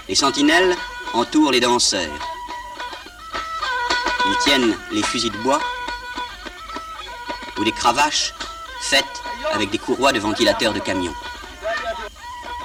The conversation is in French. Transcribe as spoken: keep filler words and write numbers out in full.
Les sentinelles entourent les danseurs. Ils tiennent les fusils de bois ou des cravaches faites avec des courroies de ventilateurs de camions.